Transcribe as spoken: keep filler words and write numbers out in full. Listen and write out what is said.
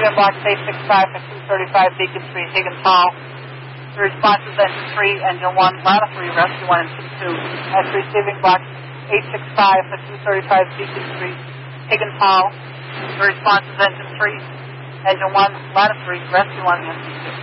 receiving box eight six five for two thirty-five Beacon Street, Higgins Hall. The response is engine three, engine one, ladder three, rescue one, and two. That's receiving box eight six five for two thirty-five Beacon Street, Higgins Hall. The response is engine three, engine one, ladder three, rescue one, and two.